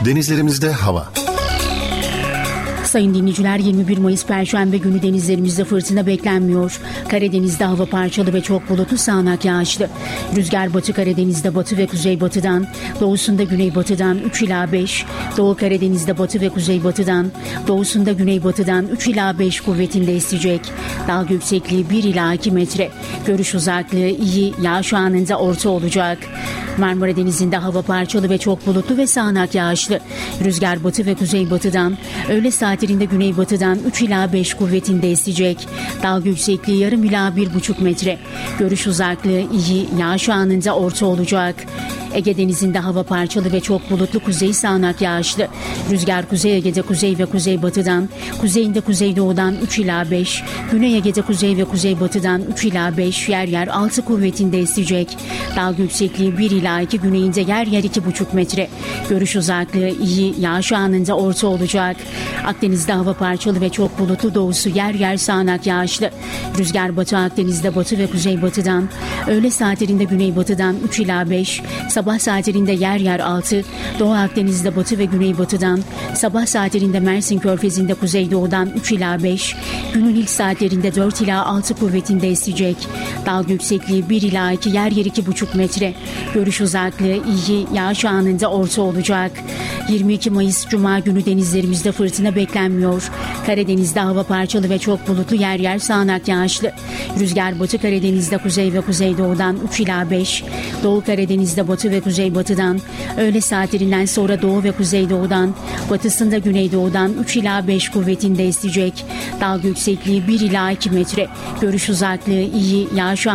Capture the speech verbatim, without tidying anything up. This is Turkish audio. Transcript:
Denizlerimizde hava. Sayın dinleyiciler, yirmi bir Mayıs Perşembe günü denizlerimizde fırtına beklenmiyor. Karadeniz'de hava parçalı ve çok bulutlu, sağanak yağışlı. Rüzgar Batı Karadeniz'de batı ve kuzeybatıdan, doğusunda güneybatıdan üç ila beş, Doğu Karadeniz'de batı ve kuzeybatıdan, doğusunda güneybatıdan üç ila beş kuvvetinde esecek. Dalga yüksekliği bir ila iki metre. Görüş uzaklığı iyi, yağış anında orta olacak. Marmara Denizi'nde hava parçalı ve çok bulutlu ve sağanak yağışlı. Rüzgar batı ve kuzeybatıdan, öğle saatlerinde güneybatıdan üç ila beş kuvvetinde esecek. Dalga yüksekliği yarım ila bir buçuk metre. Görüş uzaklığı iyi, yağış anında orta olacak. Ege Denizi'nde hava parçalı ve çok bulutlu, kuzey sağanak yağışlı. Rüzgar Kuzey Ege'de kuzey ve kuzeybatıdan, kuzeyinde kuzeydoğudan üç ila beş, Güney Ege'de kuzey ve kuzeybatıdan üç ila beş, yer yer altı kuvvetinde esecek. Dalga yüksekliği bir ila iki, güneyinde yer yer iki buçuk metre. Görüş uzaklığı iyi, yağış anında orta olacak. Akdeniz'de hava parçalı ve çok bulutlu, doğusu yer yer sağanak yağışlı. Rüzgar Batı Akdeniz'de batı ve kuzeybatıdan, öğle saatlerinde güneybatıdan üç ila beş, sabah saatlerinde yer yer altı, Doğu Akdeniz'de batı ve güneybatıdan, sabah saatlerinde Mersin Körfezi'nde kuzeydoğudan üç ila beş, günün ilk saatlerinde dört ila altı kuvvetinde esecek. Dalga yüksekliği bir ila iki, yer yer iki buçuk metre. Görüş uzaklığı iyi, yağış anında orta olacak. yirmi iki Mayıs Cuma günü denizlerimizde fırtına beklenmiyor. Karadeniz'de hava parçalı ve çok bulutlu, yer yer sağanak yağışlı. Rüzgar Batı Karadeniz'de kuzey ve kuzeydoğudan üç ila beş, Doğu Karadeniz'de batı ve kuzeybatıdan, öğle saatlerinden sonra doğu ve kuzeydoğudan, batısında güneydoğudan üç ila beş kuvvetinde esecek. Dalga yüksekliği bir ila iki metre. Görüş uzaklığı iyi, yağış